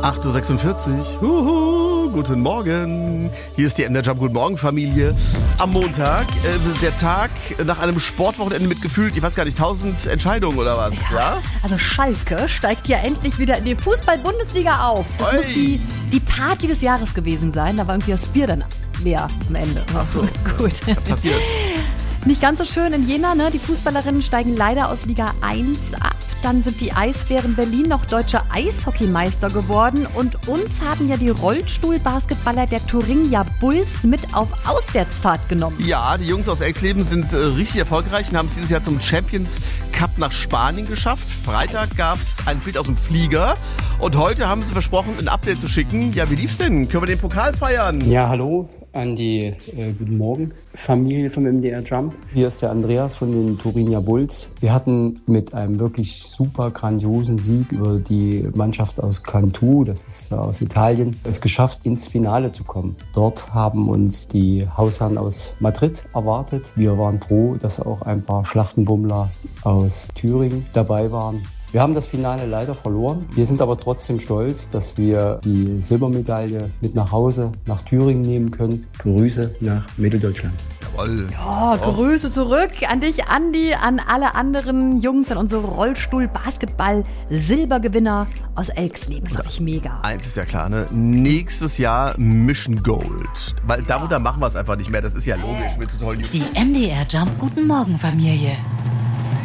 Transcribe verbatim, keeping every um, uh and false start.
acht Uhr sechsundvierzig. Huhu, guten Morgen. Hier ist die M D R Jump Guten Morgen Familie. Am Montag, äh, der Tag nach einem Sportwochenende mit gefühlt, ich weiß gar nicht, tausend Entscheidungen oder was, ja? ja? Also Schalke steigt ja endlich wieder in die Fußball-Bundesliga auf. Das Oi. muss die, die Party des Jahres gewesen sein. Da war irgendwie das Bier dann leer am Ende. Ach so. Gut. Ja, passiert. Nicht ganz so schön in Jena, ne? Die Fußballerinnen steigen leider aus Liga eins ab. Dann sind die Eisbären Berlin noch deutsche Eishockeymeister geworden. Und uns haben ja die Rollstuhlbasketballer der Thuringia Bulls mit auf Auswärtsfahrt genommen. Ja, die Jungs aus Elxleben sind äh, richtig erfolgreich und haben es dieses Jahr zum Champions Cup nach Spanien geschafft. Freitag gab es ein Bild aus dem Flieger. Und heute haben sie versprochen, ein Update zu schicken. Ja, wie lief's denn? Können wir den Pokal feiern? Ja, hallo an die äh, Guten Morgen Familie vom M D R Jump. Hier ist der Andreas von den Thuringia Bulls. Wir hatten mit einem wirklich super grandiosen Sieg über die Mannschaft aus Cantù, das ist äh, aus Italien, es geschafft, ins Finale zu kommen. Dort haben uns die Hausherren aus Madrid erwartet. Wir waren froh, dass auch ein paar Schlachtenbummler aus Thüringen dabei waren. Wir haben das Finale leider verloren. Wir sind aber trotzdem stolz, dass wir die Silbermedaille mit nach Hause, nach Thüringen nehmen können. Grüße nach Mitteldeutschland. Jawohl. Ja, Grüße zurück an dich, Andi, an alle anderen Jungs, an unsere Rollstuhl-Basketball-Silbergewinner aus Elxleben. Das ist wirklich mega. Eins ist ja klar, ne? Nächstes Jahr Mission Gold. Weil darunter machen wir es einfach nicht mehr. Das ist ja logisch mit so tollen Jungs. Die M D R Jump Guten Morgen Familie.